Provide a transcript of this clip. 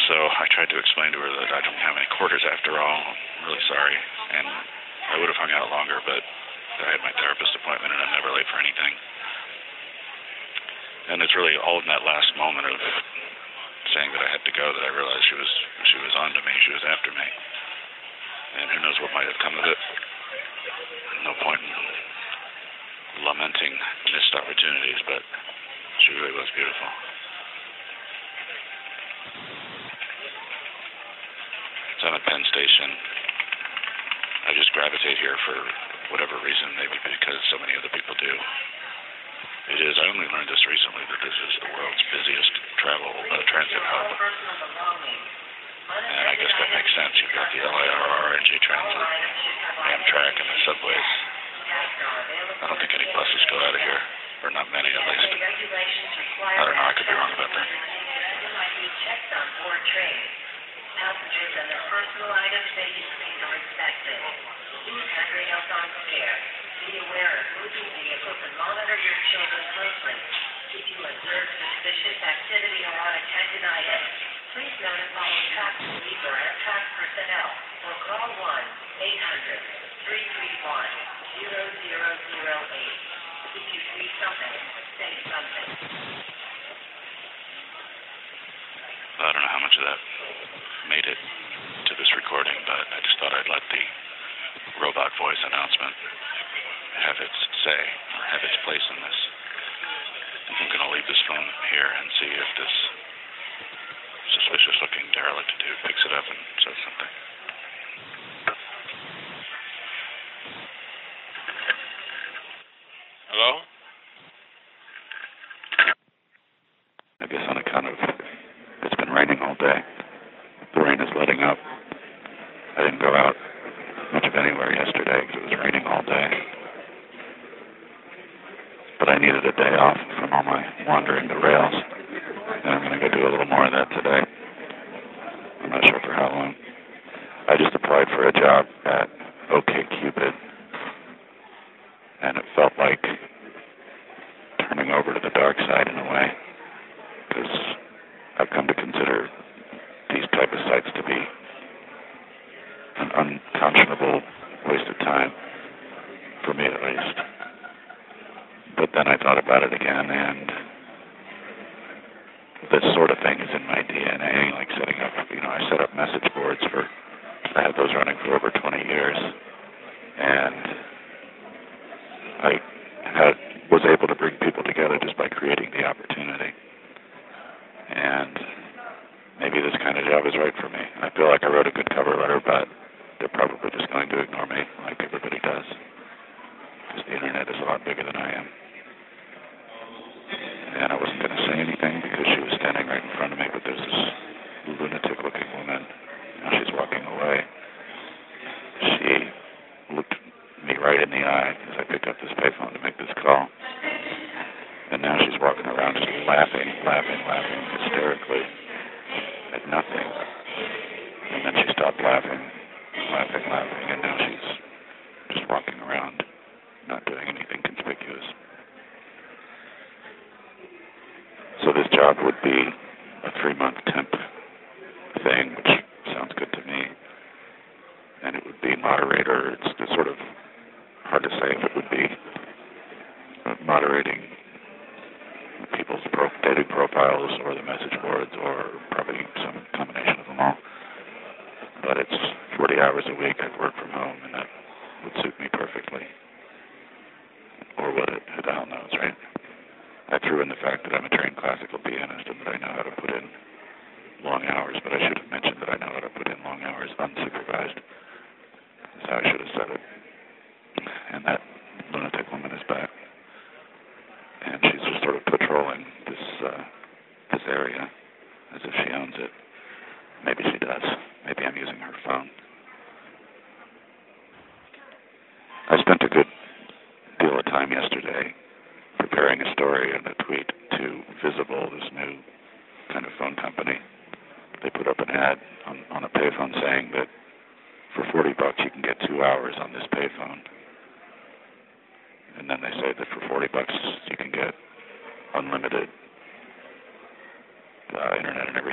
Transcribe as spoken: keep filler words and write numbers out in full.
So I tried to explain to her that I don't have any quarters after all. I'm really sorry. And I would have hung out longer, but I had my therapist appointment and I'm never late for anything. And it's really all in that last moment of saying that I had to go that I realized she was she was on to me. She was after me. And who knows what might have come of it. No point in lamenting missed opportunities, but she really was beautiful. So I'm at Penn Station. I just gravitate here for whatever reason, maybe because so many other people do. It is, I only learned this recently, that this is the world's busiest travel uh, transit hub. And I guess that makes sense. You've got the L I R R, N J Transit, Amtrak, and the subways. I don't think any buses go out of here, or not many at least. I don't know, I could be wrong about that. Passengers and their personal items may be cleaned or inspected. Use handrails on care. Be aware of moving vehicles and monitor your children closely. If you observe suspicious activity or unattended items, please notify a track police or Amtrak personnel or call one eight hundred, three three one, zero zero zero eight. If you see something, say something. I don't know how much of that made it to this recording, but I just thought I'd let the robot voice announcement have its say, or have its place in this. I'm going to leave this phone here and see if this suspicious-looking derelict dude picks it up and says something. Hello? I guess on account of it's been raining all day. The rain is letting up. I didn't go out much of anywhere yesterday because it was raining all day. But I needed a day off from all my wandering the rails. And I'm going to go do a little more of that today. I'm not sure for how long. I just applied for a job at OkCupid. And it felt like turning over to the dark side in a way. Because I've come to consider these type of sites to be an unconscionable waste of time, for me at least. But then I thought about it again, and this sort of thing is in my D N A, like setting up, you know, I set up message boards for, I had those running for over twenty years, and I had, was able to bring people together just by creating the opportunity. And maybe this kind of job is right for me. I feel like I wrote a good cover letter, but they're probably just going to ignore me like everybody does. Because the internet is a lot bigger than I am. And I wasn't going to say anything because she was standing right in front of me, but there's this lunatic-looking woman. Now she's walking away. She looked me right in the eye as I picked up this payphone to make this call. And now she's walking around just laughing, laughing, laughing hysterically at nothing. And then she stopped laughing, laughing, laughing, and now she's just walking around, not doing anything conspicuous. So this job would be a three-month temp thing, which sounds good to me. And it would be moderator. It's, it's sort of hard to say if it would be moderating people's pro- dating profiles or the message boards or probably some combination of them all. But it's forty hours a week. I'd work from home, and that would suit me perfectly. Or would it? Who the hell knows, right? I threw in the fact that I'm a trained classical pianist and that I know how to put in long hours, but I should have mentioned that I know how to put in long hours unsupervised. That's how I should have said it. And that lunatic woman is back. And she's just sort of patrolling this uh, this area as if she owns it. Maybe she does. Maybe I'm using her phone. I spent a good deal of time yesterday preparing a story and a tweet to Visible, this new kind of phone company. They put up an ad on, on a payphone saying that for forty bucks you can get two hours on this payphone. And then they say that for forty bucks you can get unlimited uh, internet and everything.